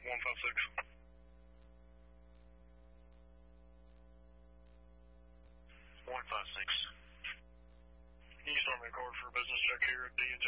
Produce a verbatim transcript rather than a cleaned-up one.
one five six. one five six. Can you start me a card for a business check here at D and J?